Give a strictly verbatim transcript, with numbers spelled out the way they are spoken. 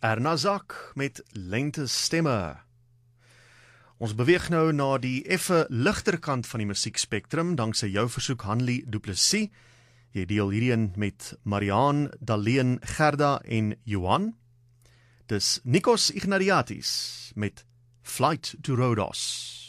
Erna Zak met Lente Stemme. Ons beweeg nou na die effe ligter kant van die musiekspektrum, danksy jou versoek Hanlie Du Plessis. Jy deel hierheen met Mariaan, Daleen, Gerda en Johan. Dis Nikos Ignatiadis met Flight to Rhodos.